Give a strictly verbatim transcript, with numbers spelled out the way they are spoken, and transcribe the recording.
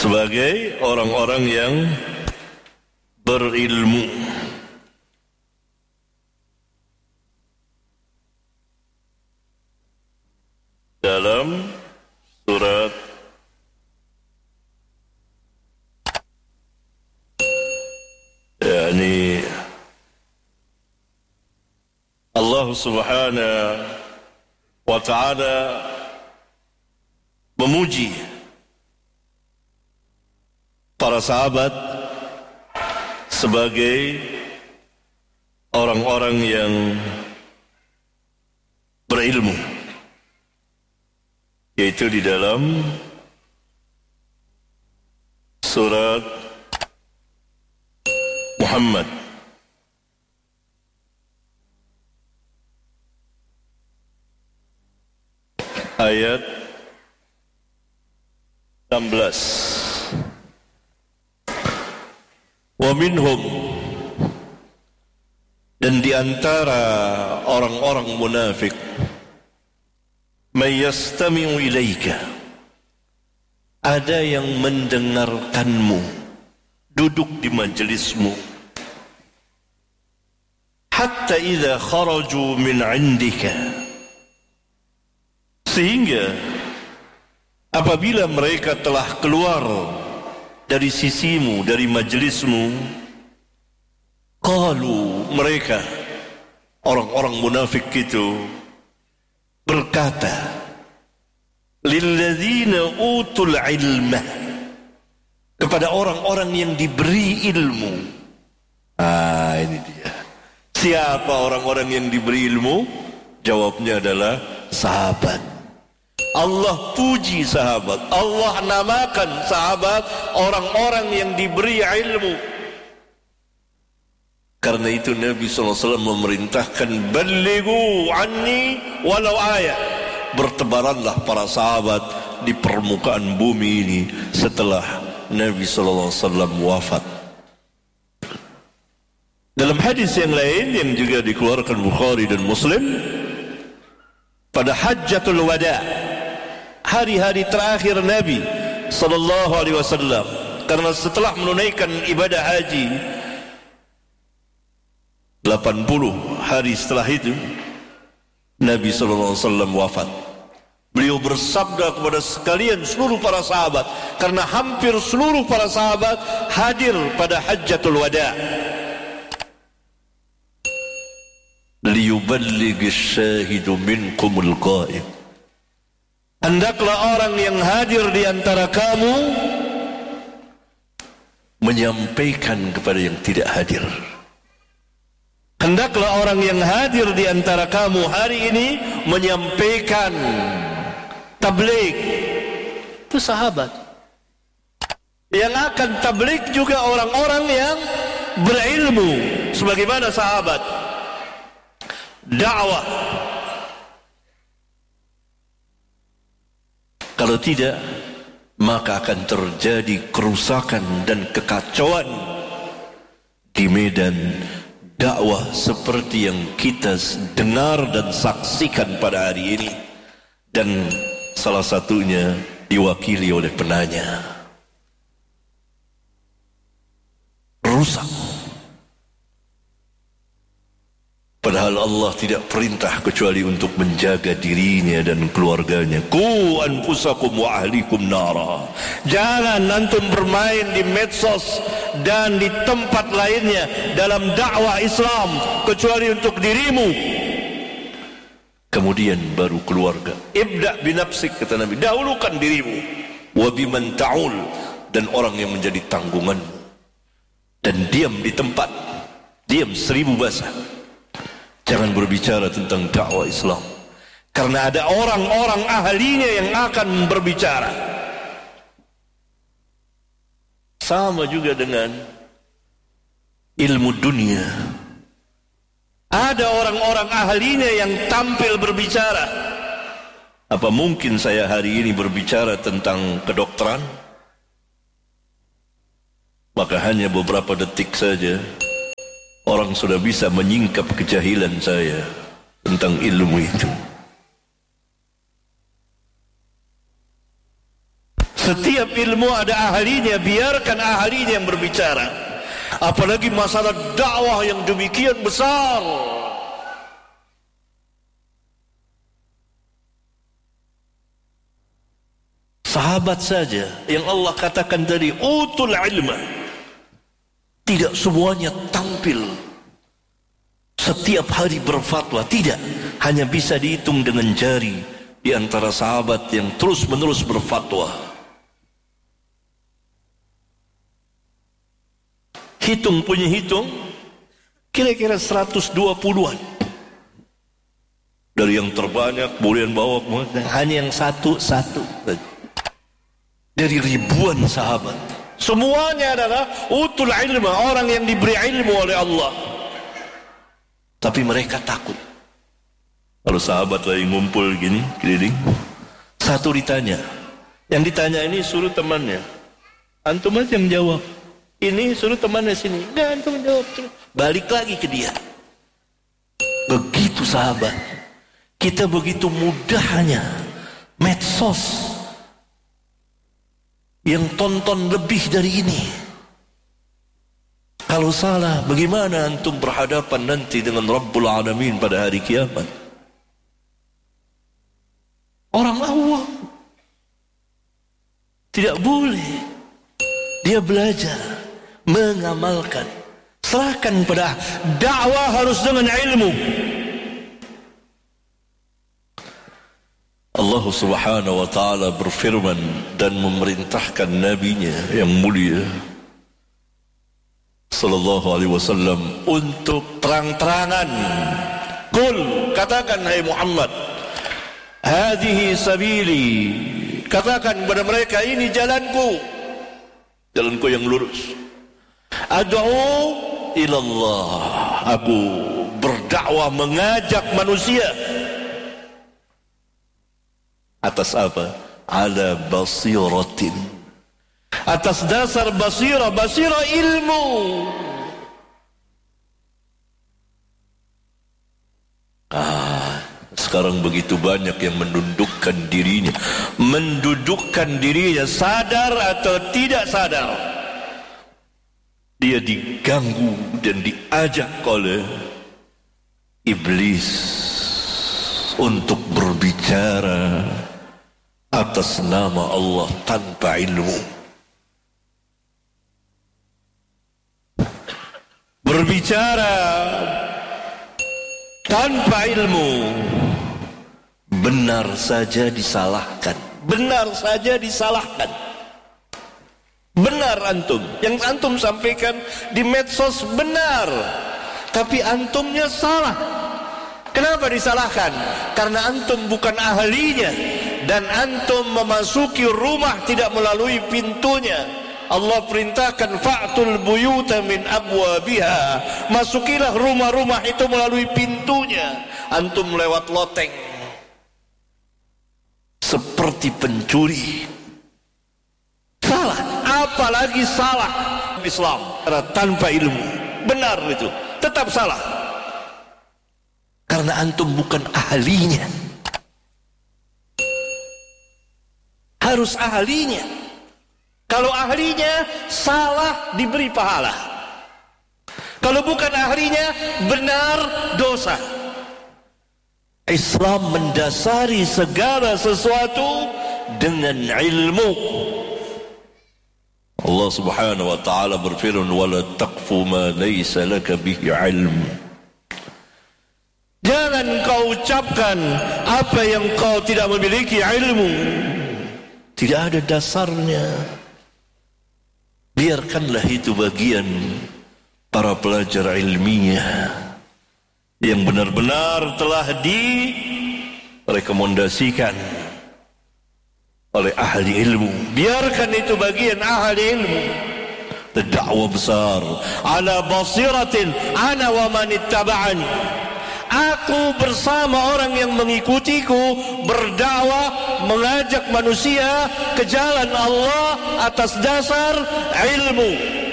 sebagai orang-orang yang berilmu. Dalam surat yakni Allah Subhanahu wa ta'ala memuji para sahabat sebagai orang-orang yang berilmu, yaitu di dalam surat Muhammad ayat enam belas. Wa minhum, dan di antara orang-orang munafik, may yastami'u ilaika, ada yang mendengarkanmu, duduk di majelismu, hatta idza kharaju min 'indika, sehingga apabila mereka telah keluar dari sisimu, dari majelismu, qalu, mereka orang-orang munafik itu berkata, lilladzina utul ilma, kepada orang-orang yang diberi ilmu. Ah, ini dia. Siapa orang-orang yang diberi ilmu? Jawabnya adalah sahabat. Allah puji sahabat, Allah namakan sahabat orang-orang yang diberi ilmu. Karena itu Nabi sallallahu alaihi wasallam memerintahkan, balighu anni walau ayat, bertebaranlah para sahabat di permukaan bumi ini setelah Nabi sallallahu alaihi wasallam wafat. Dalam hadis yang lain yang juga dikeluarkan Bukhari dan Muslim, pada Hajjatul Wada, hari-hari terakhir Nabi sallallahu alaihi wasallam, karena setelah menunaikan ibadah haji delapan puluh hari setelah itu Nabi sallallahu alaihi wasallam wafat. Beliau bersabda kepada sekalian seluruh para sahabat, karena hampir seluruh para sahabat hadir pada Hajjatul Wada, liyuballighi asy-syahidu minkumul ghaib, hendaklah orang yang hadir di antara kamu menyampaikan kepada yang tidak hadir. Hendaklah orang yang hadir di antara kamu hari ini menyampaikan tabligh. Itu sahabat. Yang akan tabligh juga orang-orang yang berilmu sebagaimana sahabat. Dakwah. Kalau tidak, maka akan terjadi kerusakan dan kekacauan di medan dakwah seperti yang kita dengar dan saksikan pada hari ini, dan salah satunya diwakili oleh penanya. Rusak. Padahal Allah tidak perintah kecuali untuk menjaga dirinya dan keluarganya. Qu anfusakum wa ahlikum nara. Jangan antum bermain di medsos dan di tempat lainnya dalam dakwah Islam kecuali untuk dirimu. Kemudian baru keluarga. Ibda binafsik, kata Nabi, dahulukan dirimu. Wa biman ta'ul, dan orang yang menjadi tanggunganmu. Dan diam di tempat, diam seribu bahasa. Jangan berbicara tentang dakwah Islam, karena ada orang-orang ahlinya yang akan berbicara. Sama juga dengan ilmu dunia. Ada orang-orang ahlinya yang tampil berbicara. Apa mungkin saya hari ini berbicara tentang kedokteran? Maka hanya beberapa detik saja orang sudah bisa menyingkap kejahilan saya tentang ilmu itu. Setiap ilmu ada ahlinya, biarkan ahlinya yang berbicara. Apalagi masalah dakwah yang demikian besar. Sahabat saja yang Allah katakan tadi utul ilma, tidak semuanya tampil setiap hari berfatwa, tidak. Hanya bisa dihitung dengan jari di antara sahabat yang terus menerus berfatwa. Hitung punya hitung kira-kira seratus dua puluhan. Dari yang terbanyak kemudian bawa hanya yang satu-satu. Dari ribuan sahabat, semuanya adalah utul ilma, orang yang diberi ilmu oleh Allah. Tapi mereka takut. Kalau sahabat lagi ngumpul gini, keliling, satu ditanya, yang ditanya ini suruh temannya, antum aja yang jawab. Ini suruh temannya sini, nggak antum jawab. Balik lagi ke dia. Begitu sahabat. Kita begitu mudahnya medsos yang tonton lebih dari ini. Kalau salah, bagaimana antum berhadapan nanti dengan Rabbul Alamin pada hari kiamat? Orang awam tidak boleh. Dia belajar, mengamalkan, serahkan pada dakwah harus dengan ilmu. Allah subhanahu wa ta'ala berfirman dan memerintahkan nabinya yang mulia sallallahu alaihi wasallam untuk terang-terangan, qul, katakan hai Muhammad, hadhihi sabili, katakan kepada mereka ini jalanku, jalanku yang lurus. Ad'u ilallah, aku berdakwah mengajak manusia. Atas apa? Ala basiratin, atas dasar basirah, basirah ilmu. Ah, sekarang begitu banyak yang mendudukkan dirinya, mendudukkan dirinya sadar atau tidak sadar. Dia diganggu dan diajak oleh iblis untuk berbicara atas nama Allah tanpa ilmu. Berbicara tanpa ilmu, benar saja disalahkan, benar saja disalahkan. Benar antum, yang antum sampaikan di medsos benar, tapi antumnya salah. Kenapa disalahkan? Karena antum bukan ahlinya, dan antum memasuki rumah tidak melalui pintunya. Allah perintahkan fa'tul buyuta min abwabiha, masukilah rumah-rumah itu melalui pintunya. Antum lewat loteng seperti pencuri. Salah, apalagi salah Islam tanpa ilmu. Benar itu, tetap salah. Karena antum bukan ahlinya. Harus ahlinya. Kalau ahlinya salah diberi pahala. Kalau bukan ahlinya benar dosa. Islam mendasari segala sesuatu dengan ilmu. Allah subhanahu wa ta'ala berfirman, wala taqfu ma laysa laka bihi ilm. Jangan kau ucapkan apa yang kau tidak memiliki ilmu, tidak ada dasarnya. Biarkanlah itu bagian para pelajar ilmiah yang benar-benar telah direkomendasikan oleh ahli ilmu. Biarkan itu bagian ahli ilmu. Dakwah besar, ala basiratin ana wa man ittaba'ani. Aku bersama orang yang mengikutiku berdakwah, mengajak manusia ke jalan Allah atas dasar ilmu.